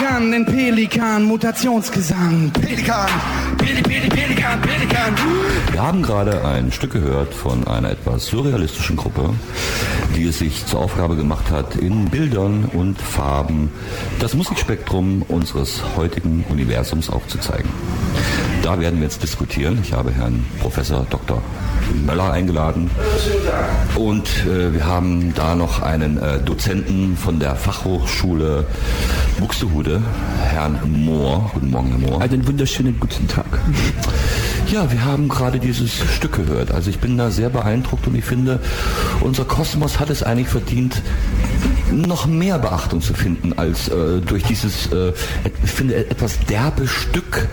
Pelikan, den Pelikan, Mutationsgesang. Pelikan, Pelikan. Wir haben gerade ein Stück gehört von einer etwas surrealistischen Gruppe, die es sich zur Aufgabe gemacht hat, in Bildern und Farben das Musikspektrum unseres heutigen Universums aufzuzeigen. Da werden wir jetzt diskutieren. Ich habe Herrn Professor Dr. Möller eingeladen und wir haben da noch einen Dozenten von der Fachhochschule Buxtehude, Herrn Mohr. Guten Morgen, Herr Mohr. Einen wunderschönen guten Tag. Ja, wir haben gerade dieses Stück gehört. Also ich bin da sehr beeindruckt und ich finde, unser Kosmos hat es eigentlich verdient, noch mehr Beachtung zu finden als durch dieses, ich finde, etwas derbe Stück,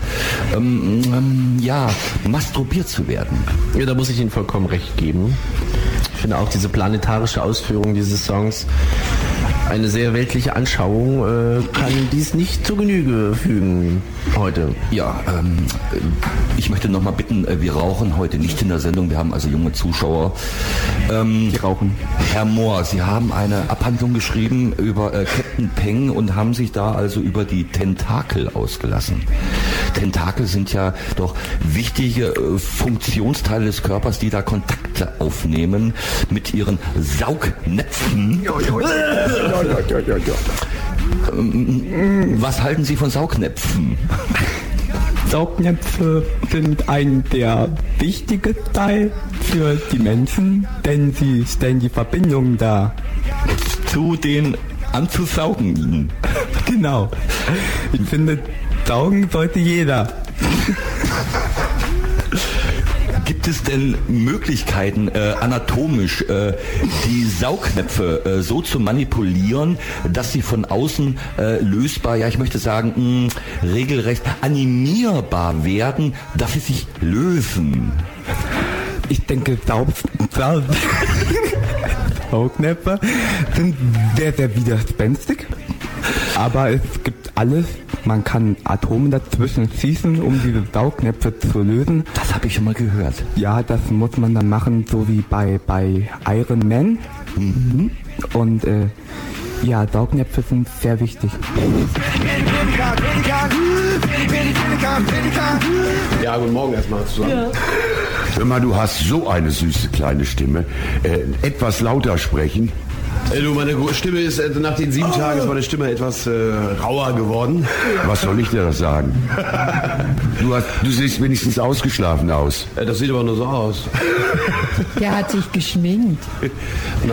masturbiert zu werden. Ja, da muss ich Ihnen vollkommen recht geben. Ich finde auch diese planetarische Ausführung dieses Songs, eine sehr weltliche Anschauung, kann dies nicht zu Genüge fügen heute. Ja, ich möchte nochmal bitten, wir rauchen heute nicht in der Sendung, wir haben also junge Zuschauer. Die rauchen. Herr Mohr, Sie haben eine Abhandlung geschrieben über Captain Peng und haben sich da also über die Tentakel ausgelassen. Tentakel sind ja doch wichtige Funktionsteile des Körpers, die da Kontakte aufnehmen mit ihren Saugnäpfen. Was halten Sie von Saugnäpfen? Saugnäpfe sind ein der wichtige Teil für die Menschen, denn sie stellen die Verbindung dar. Zu den anzusaugenden. Genau. Ich finde, saugen sollte jeder. Gibt es denn Möglichkeiten, anatomisch die Saugnäpfe so zu manipulieren, dass sie von außen lösbar, ja ich möchte sagen, regelrecht animierbar werden, dass sie sich lösen? Ich denke, Saugnäpfe sind sehr, sehr widerspenstig, aber es gibt alles. Man kann Atome dazwischen schießen, um diese Saugnäpfe zu lösen. Das habe ich schon mal gehört. Ja, das muss man dann machen, so wie bei Iron Man. Mhm. Und Saugnäpfe sind sehr wichtig. Ja, guten Morgen erstmal zusammen. Ja. Hör mal, du hast so eine süße kleine Stimme. Etwas lauter sprechen. Du, meine Stimme ist nach den 7 Tagen ist meine Stimme etwas rauer geworden. Was soll ich dir das sagen? Du siehst wenigstens ausgeschlafen aus. Das sieht aber nur so aus. Der hat sich geschminkt.